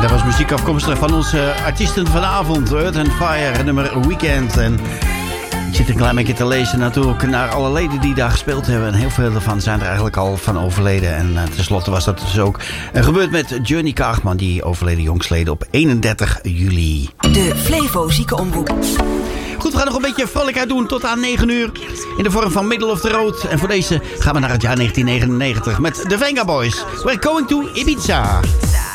Dat was muziek afkomstig van onze artiesten vanavond. Earth and Fire, nummer Weekend. En ik zit een klein beetje te lezen natuurlijk naar alle leden die daar gespeeld hebben. En heel veel daarvan zijn er eigenlijk al van overleden. En tenslotte was dat dus ook gebeurd met Johnny Kaagman. Die overleden jongsleden op 31 juli. De Flevo Ziekenomroep. Goed, we gaan nog een beetje vrolijkheid doen tot aan 9 uur. In de vorm van Middle of the Road. En voor deze gaan we naar het jaar 1999 met de Venga Boys. We're going to Ibiza.